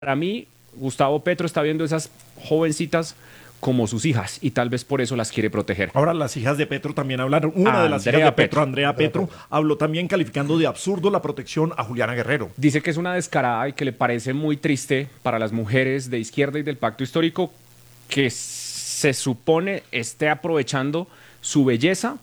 Para mí, Gustavo Petro está viendo esas jovencitas como sus hijas y tal vez por eso las quiere proteger. Ahora las hijas de Petro también hablaron. Una de las hijas de Petro, Andrea Petro, habló también calificando de absurdo la protección a Juliana Guerrero. Dice que es una descarada y que le parece muy triste para las mujeres de izquierda y del pacto histórico que se supone esté aprovechando su belleza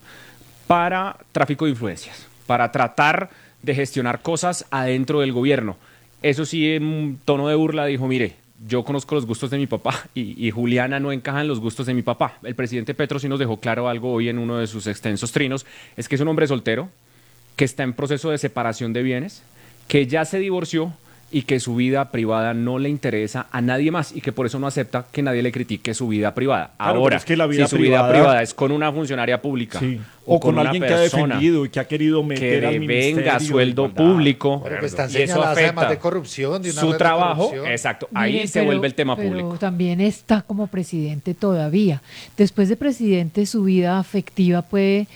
para tráfico de influencias, para tratar de gestionar cosas adentro del gobierno. Eso sí, en un tono de burla dijo, mire, yo conozco los gustos de mi papá y Juliana no encaja en los gustos de mi papá. El presidente Petro sí nos dejó claro algo hoy en uno de sus extensos trinos, es que es un hombre soltero, que está en proceso de separación de bienes, que ya se divorció y que su vida privada no le interesa a nadie más y que por eso no acepta que nadie le critique su vida privada. Claro, ahora, es que la vida si su privada, vida privada es con una funcionaria pública, sí, o con alguien que ha defendido y que ha querido meter al ministerio, venga sueldo público, Pero que están y eso señaladas además afecta de corrupción, de una su red de trabajo, corrupción. exacto, ahí Mire, se vuelve el tema pero público. también está como presidente todavía. Después de presidente, su vida afectiva puede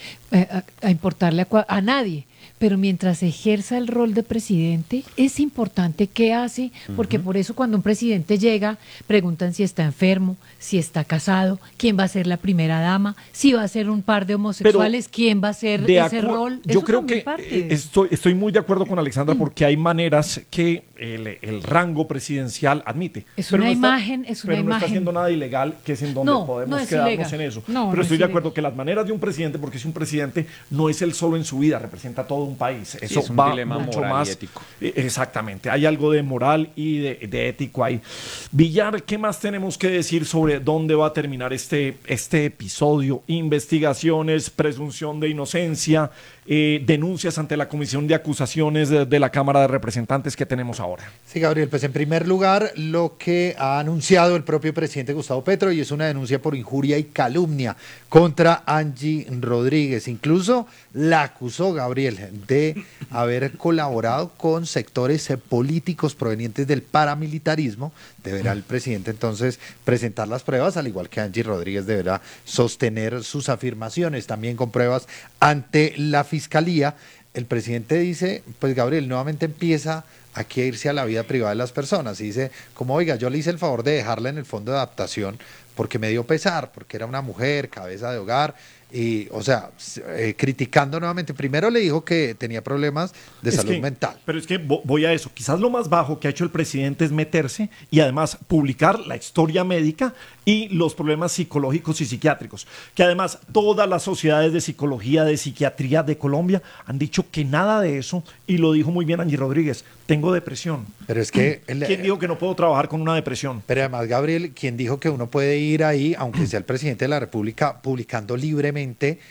a importarle a nadie. Pero mientras ejerza el rol de presidente, es importante qué hace, porque por eso cuando un presidente llega, preguntan si está enfermo, si está casado, quién va a ser la primera dama, si va a ser un par de homosexuales, quién va a ser ese rol. Yo Eso creo también que parte. estoy muy de acuerdo con Alexandra porque hay maneras que el rango presidencial admite. Es Pero una no está- imagen, es una pero no está imagen. haciendo nada ilegal, que es en donde No, podemos no es quedarnos ilegal. en eso. No, Pero no estoy es de ilegal. acuerdo que las maneras de un presidente, porque si un presidente no es él solo en su vida, representa todo un país. Eso es un va dilema mucho moral y más. ético. Exactamente, hay algo de moral y de ético ahí. Villar, ¿qué más tenemos que decir sobre dónde va a terminar este episodio? Investigaciones, presunción de inocencia, denuncias ante la Comisión de Acusaciones de la Cámara de Representantes que tenemos ahora. Sí, Gabriel, pues en primer lugar, lo que ha anunciado el propio presidente Gustavo Petro, y es una denuncia por injuria y calumnia contra Angie Rodríguez. Incluso la acusó, Gabriel, de haber colaborado con sectores políticos provenientes del paramilitarismo. Deberá el presidente entonces presentar las pruebas, al igual que Angie Rodríguez deberá sostener sus afirmaciones, también con pruebas ante la Fiscalía. El presidente dice, pues Gabriel, nuevamente empieza aquí a irse a la vida privada de las personas. Y dice, como oiga, yo le hice el favor de dejarla en el fondo de adaptación porque me dio pesar, porque era una mujer, cabeza de hogar, y, o sea, criticando nuevamente. Primero le dijo que tenía problemas de salud mental. Pero es que voy a eso. Quizás lo más bajo que ha hecho el presidente es meterse y además publicar la historia médica y los problemas psicológicos y psiquiátricos. Que además todas las sociedades de psicología, de psiquiatría de Colombia han dicho que nada de eso, y lo dijo muy bien Angie Rodríguez, tengo depresión. Pero es que... ¿Quién dijo que no puedo trabajar con una depresión? Pero además, Gabriel, quien dijo que uno puede ir ahí, aunque sea el presidente de la República, publicando libremente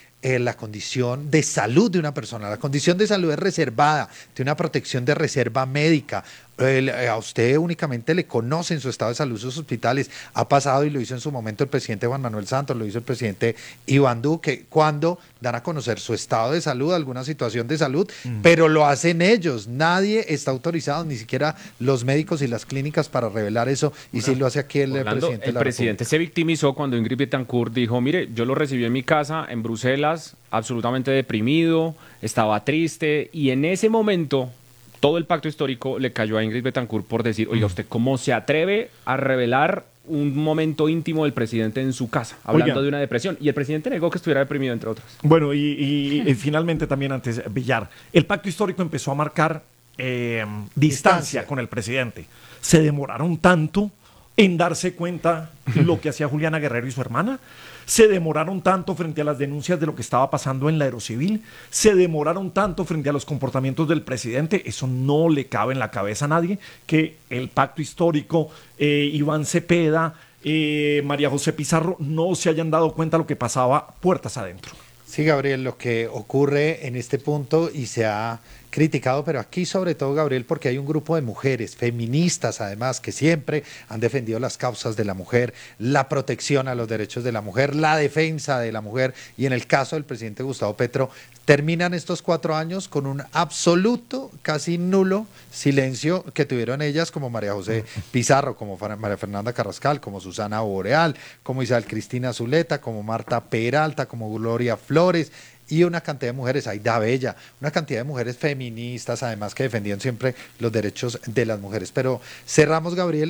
la condición de salud de una persona? La condición de salud es reservada, tiene una protección de reserva médica. A usted únicamente le conocen su estado de salud, sus hospitales. Ha pasado, y lo hizo en su momento el presidente Juan Manuel Santos, lo hizo el presidente Iván Duque, cuando dan a conocer su estado de salud, alguna situación de salud, pero lo hacen ellos. Nadie está autorizado, ni siquiera los médicos y las clínicas, para revelar eso, y sí lo hace aquí el Orlando, presidente de el la presidente República. se victimizó cuando Ingrid Betancourt dijo, mire, yo lo recibí en mi casa en Bruselas, absolutamente deprimido, estaba triste, y en ese momento todo el pacto histórico le cayó a Ingrid Betancourt por decir, oiga, ¿usted cómo se atreve a revelar un momento íntimo del presidente en su casa, hablando Oigan, de una depresión? Y el presidente negó que estuviera deprimido, entre otras. Bueno, y finalmente también antes, Villar, el pacto histórico empezó a marcar distancia con el presidente. Se demoraron tanto en darse cuenta lo que hacía Juliana Guerrero y su hermana. Se demoraron tanto frente a las denuncias de lo que estaba pasando en la Aerocivil. Se demoraron tanto frente a los comportamientos del presidente. Eso no le cabe en la cabeza a nadie, que el pacto histórico, Iván Cepeda, María José Pizarro, no se hayan dado cuenta de lo que pasaba puertas adentro. Sí, Gabriel, lo que ocurre en este punto, y se ha criticado, pero aquí sobre todo, Gabriel, porque hay un grupo de mujeres feministas, además, que siempre han defendido las causas de la mujer, la protección a los derechos de la mujer, la defensa de la mujer, y en el caso del presidente Gustavo Petro, terminan estos 4 años con un absoluto, casi nulo silencio que tuvieron ellas, como María José Pizarro, como María Fernanda Carrascal, como Susana Boreal, como Isabel Cristina Zuleta, como Marta Peralta, como Gloria Flores. y una cantidad de mujeres, Aida Bella, una cantidad de mujeres feministas, además que defendían siempre los derechos de las mujeres. Pero cerramos, Gabriel.